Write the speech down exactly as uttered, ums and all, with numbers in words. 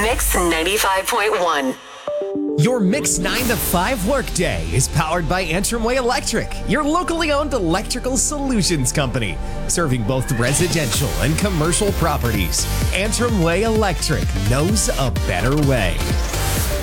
Mix ninety-five point one. Your Mix nine to five workday is powered by Antrim Way Electric, your locally owned electrical solutions company, serving both residential and commercial properties. Antrim Way Electric knows a better way.